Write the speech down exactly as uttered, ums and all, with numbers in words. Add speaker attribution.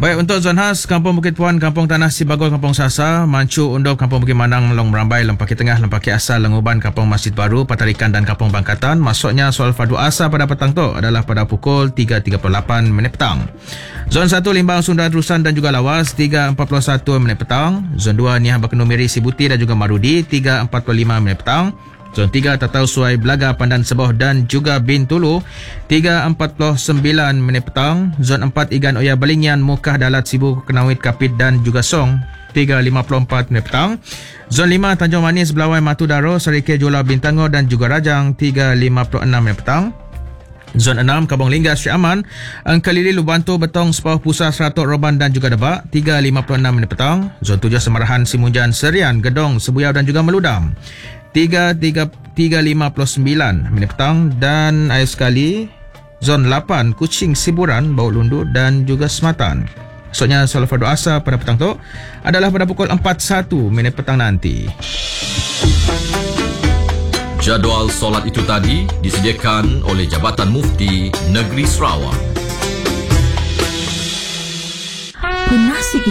Speaker 1: Baik, untuk zon khas Kampung Bukit Puan, Kampung Tanah Sibagol, Kampung Sasa, Mancu, Undop, Kampung Bukit Manang, Long Merambai, Lempaki Tengah, Lempaki Asal, Lenguban, Kampung Masjid Baru, Patarikan dan Kampung Bangkatan. Masuknya soal fardu asar pada petang tu adalah pada pukul tiga tiga puluh lapan minit petang. Zon satu Limbang, Sunda, Terusan dan juga Lawas, tiga empat puluh satu minit petang. Zon dua Niah Bakenu Miri, Sibuti dan juga Marudi, tiga empat puluh lima minit petang. Zon tiga Tatau Suai, Belaga, Pandan Seboh dan juga Bintulu, tiga empat puluh sembilan minit petang. Zon empat Igan Oya, Balingian, Mukah, Dalat, Sibu, Kenawit, Kapit dan juga Song, tiga lima puluh empat minit petang. Zon lima Tanjung Manis, Belawai, Matu Daro, Serike, Jola, Bintangor dan juga Rajang, tiga lima puluh enam minit petang. Zon enam Kampung Linggas, Syed Aman, Angkalili, Lubantu, Betong, Sepauh, Pusat, Seratuk, Roban dan juga Debak, tiga lima puluh enam minit petang. Zon tujuh Semarahan, Simunjan, Serian, Gedong, Sebuyau dan juga Meludam, tiga lima puluh sembilan minit petang. Dan akhir sekali Zon lapan Kuching, Siburan, Bau Lundu dan juga Sematan. Maksudnya solat fardu asar pada petang tu adalah pada pukul empat satu minit petang nanti.
Speaker 2: Jadual solat itu tadi disediakan oleh Jabatan Mufti Negeri Sarawak.
Speaker 3: Pernah sikit